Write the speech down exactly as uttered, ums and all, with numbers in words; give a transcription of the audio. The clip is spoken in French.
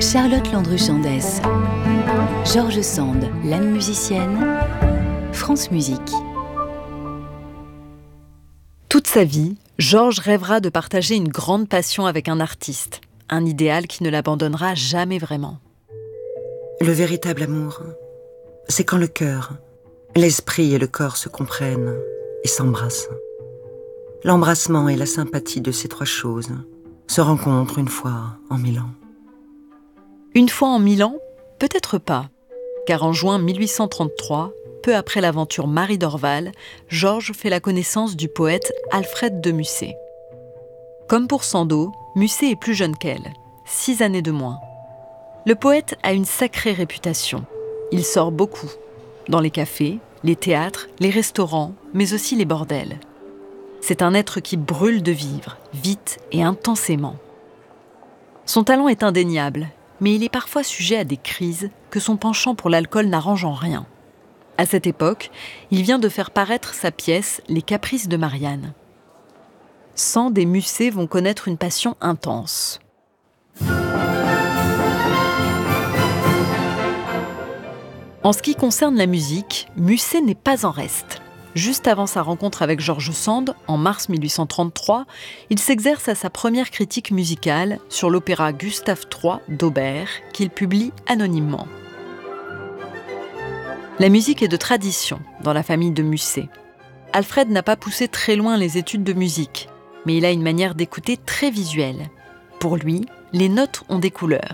Charlotte Landru-Chandès, George Sand, l'âme musicienne, France Musique. Toute sa vie, Georges rêvera de partager une grande passion avec un artiste, un idéal qui ne l'abandonnera jamais vraiment. Le véritable amour, c'est quand le cœur, l'esprit et le corps se comprennent et s'embrassent. L'embrassement et la sympathie de ces trois choses se rencontrent une fois en mille ans. Une fois en mille ans, peut-être pas, car en juin mille huit cent trente-trois, peu après l'aventure Marie Dorval, Georges fait la connaissance du poète Alfred de Musset. Comme pour Sandeau, Musset est plus jeune qu'elle, six années de moins. Le poète a une sacrée réputation. Il sort beaucoup, dans les cafés, les théâtres, les restaurants, mais aussi les bordels. C'est un être qui brûle de vivre, vite et intensément. Son talent est indéniable, mais il est parfois sujet à des crises que son penchant pour l'alcool n'arrange en rien. À cette époque, il vient de faire paraître sa pièce « Les Caprices de Marianne ». Sand et Musset vont connaître une passion intense. En ce qui concerne la musique, Musset n'est pas en reste. Juste avant sa rencontre avec George Sand, en mars mille huit cent trente-trois, il s'exerce à sa première critique musicale sur l'opéra Gustave trois d'Auber, qu'il publie anonymement. La musique est de tradition dans la famille de Musset. Alfred n'a pas poussé très loin les études de musique, mais il a une manière d'écouter très visuelle. Pour lui, les notes ont des couleurs.